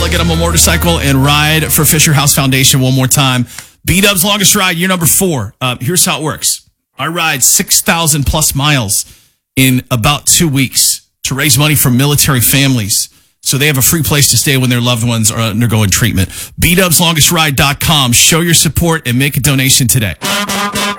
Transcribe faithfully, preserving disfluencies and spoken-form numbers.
get on a motorcycle and ride for Fisher House Foundation one more time. B-Dub's longest ride, year number four. Uh, here's how it works. I ride six thousand plus miles in about two weeks to raise money for military families so they have a free place to stay when their loved ones are undergoing treatment. B Dubs Longest Ride dot com. Show your support and make a donation today.